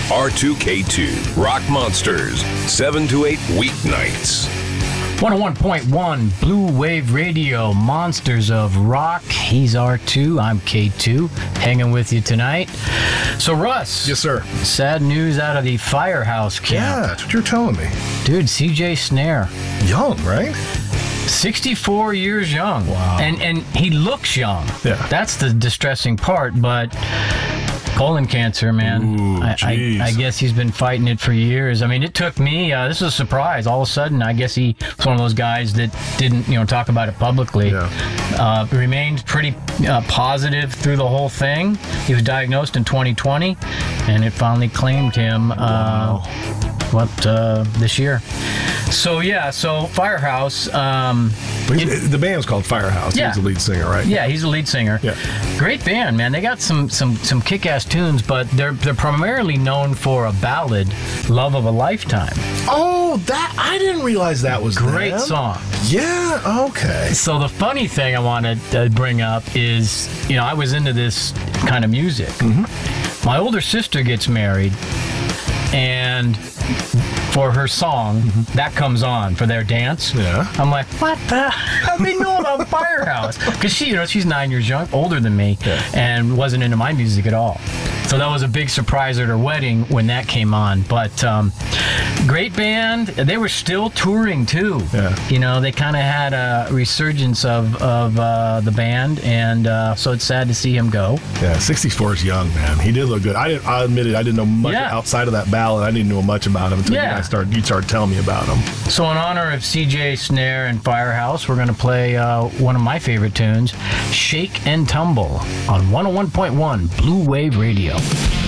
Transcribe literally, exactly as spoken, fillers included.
R two K two, Rock Monsters, seven to eight weeknights. one oh one point one Blue Wave Radio, Monsters of Rock. He's R two, I'm K two, hanging with you tonight. So, Russ. Yes, sir. Sad news out of the Firehouse camp. Yeah, that's what you're telling me. Dude, C J Snare. Young, right? sixty-four years young. Wow. And and he looks young. Yeah. That's the distressing part, but colon cancer, man. Ooh, I, I, jeez. I guess he's been fighting it for years. I mean, it took me, uh, this was a surprise. All of a sudden, I guess he was one of those guys that didn't, you know, talk about it publicly. Yeah. Uh, remained pretty uh, positive through the whole thing. He was diagnosed in twenty twenty, and it finally claimed him. Uh, Wow. What, uh, this year. So, yeah, so Firehouse. Um, But he's- the band's called Firehouse. Yeah. He's the lead singer, right? yeah, he's a lead singer. Yeah. Great band, man. They got some some some kick-ass tunes, but they're they're primarily known for a ballad, "Love of a Lifetime." Oh, that I didn't realize that was Great them. song. Yeah. Okay. So the funny thing I want to bring up is, you know, I was into this kind of music. Mm-hmm. My older sister gets married, and for her song, that comes on for their dance. Yeah. I'm like, what the? How do they know about Firehouse? Because she, you know, she's nine years young, older than me, Yeah. and wasn't into my music at all. So that was a big surprise at her wedding when that came on. But um, great band. They were still touring too. Yeah. You know, they kind of had a resurgence of of uh, the band, and uh, so it's sad to see him go. Yeah. sixty-four is young, man. He did look good. I didn't. I admitted I didn't know much Yeah. outside of that ballad. I didn't know much about him until Yeah. you guys started. You started telling me about him. So in honor of C J Snare and Firehouse, we're going to play uh, one of my favorite tunes, "Shake and Tumble," on one oh one point one Blue Wave Radio.